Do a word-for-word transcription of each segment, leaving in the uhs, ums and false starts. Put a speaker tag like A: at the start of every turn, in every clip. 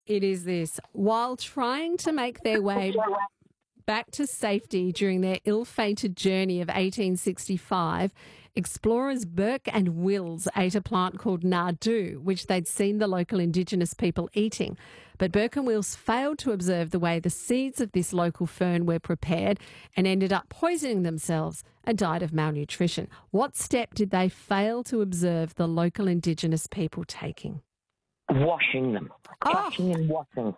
A: It is this. While trying to make their way back to safety during their ill-fated journey of eighteen sixty-five, explorers Burke and Wills ate a plant called nardoo, which they'd seen the local Indigenous people eating. But Burke and Wills failed to observe the way the seeds of this local fern were prepared and ended up poisoning themselves and died of malnutrition. What step did they fail to observe the local Indigenous people taking?
B: Washing them.
A: Oh.
B: Washing and washing.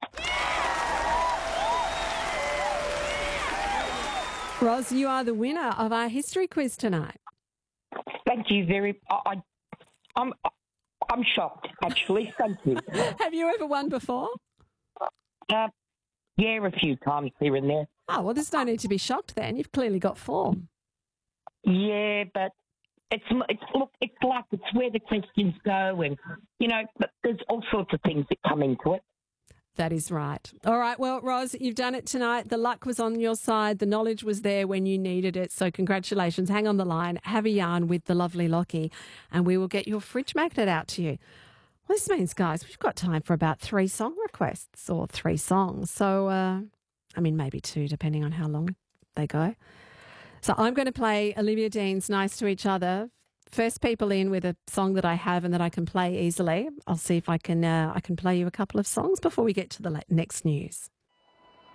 A: Ros, you are the winner of our history quiz tonight.
B: Thank you very I, I, I'm I'm shocked, actually. Thank you.
A: Have you ever won before?
B: Uh, yeah, a few times here and there.
A: Oh, well, there's no need to be shocked then. You've clearly got form.
B: Yeah, but it's, it's look, it's like it's where the questions go and, you know, but there's all sorts of things that come into it.
A: That is right. All right. Well, Ros, you've done it tonight. The luck was on your side. The knowledge was there when you needed it. So congratulations. Hang on the line. Have a yarn with the lovely Lockie and we will get your fridge magnet out to you. Well, this means, guys, we've got time for about three song requests or three songs. So, uh, I mean, maybe two, depending on how long they go. So I'm going to play Olivia Dean's Nice to Each Other. First people in with a song that I have and that I can play easily. I'll see if I can uh, I can play you a couple of songs before we get to the next news.